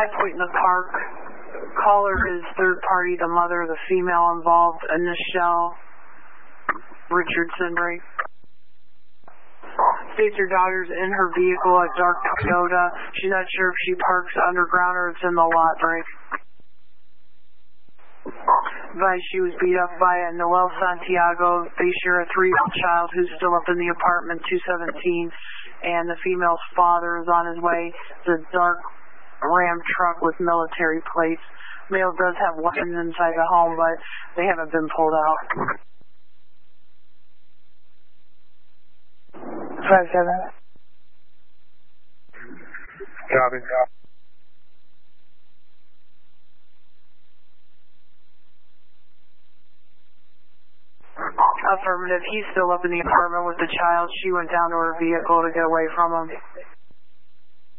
Point in the park. Caller is third party, the mother of the female involved, Nichelle Richardson, right? States her daughter's in her vehicle at dark Toyota. She's not sure if she parks underground or it's in the lot break. Advised she was beat up by a Noel Santiago. They share a 3-year-old child who's still up in the apartment, 217, and the female's father is on his way. It's a dark Ram truck with military plates. Male does have weapons inside the home, but they haven't been pulled out. 5-7. Copy. Affirmative. He's still up in the apartment with the child. She went down to her vehicle to get away from him.